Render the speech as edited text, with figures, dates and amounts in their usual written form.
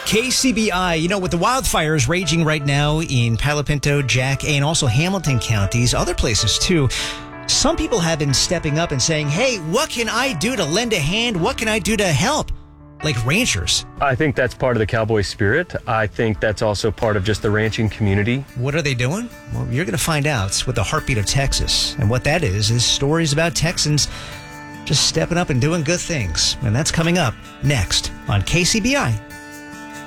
KCBI, with the wildfires raging right now in Palo Pinto, Jack, and also Hamilton counties, other places too, some people have been stepping up and saying, hey, what can I do to lend a hand? What can I do to help? Like ranchers. I think that's part of the cowboy spirit. I think that's also part of just the ranching community. What are they doing? Well, you're going to find out with the heartbeat of Texas. And what that is stories about Texans just stepping up and doing good things. And that's coming up next on KCBI